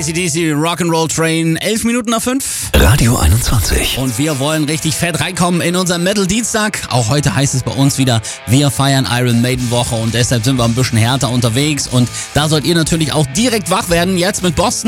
AC/DC Rock'n'Roll Train, 11 Minuten nach 5. Radio 21. Und wir wollen richtig fett reinkommen in unseren Metal-Dienstag. Auch heute heißt es bei uns wieder, wir feiern Iron Maiden Woche und deshalb sind wir ein bisschen härter unterwegs. Und da sollt ihr natürlich auch direkt wach werden, jetzt mit Boston.